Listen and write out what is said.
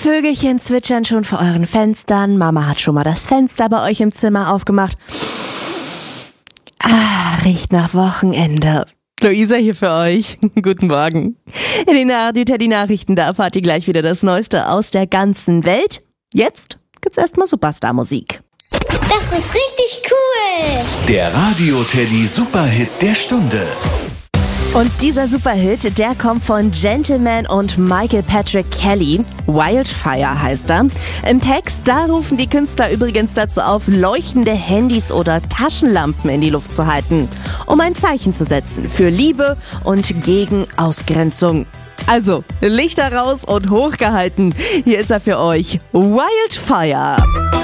Vögelchen zwitschern schon vor euren Fenstern. Mama hat schon mal das Fenster bei euch im Zimmer aufgemacht. Riecht nach Wochenende. Luisa hier für euch. Guten Morgen. In den Radio-Teddy-Nachrichten, da erfahrt ihr gleich wieder das Neueste aus der ganzen Welt. Jetzt gibt's erstmal Superstar-Musik. Das ist richtig cool. Der Radio-Teddy Superhit der Stunde. Und dieser Superhit, der kommt von Gentleman und Michael Patrick Kelly. Wildfire heißt er. Im Text, da rufen die Künstler übrigens dazu auf, leuchtende Handys oder Taschenlampen in die Luft zu halten, um ein Zeichen zu setzen für Liebe und gegen Ausgrenzung. Also, Lichter raus und hochgehalten. Hier ist er für euch. Wildfire.